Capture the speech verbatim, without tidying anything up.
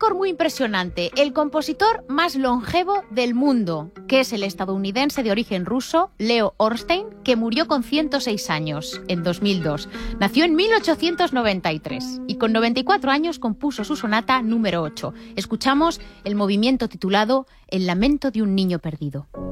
récord muy impresionante. El compositor más longevo del mundo, que es el estadounidense de origen ruso, Leo Ornstein, que murió con ciento seis años en dos mil dos. Nació en mil ochocientos noventa y tres y con noventa y cuatro años compuso su sonata número ocho. Escuchamos el movimiento titulado El lamento de un niño perdido.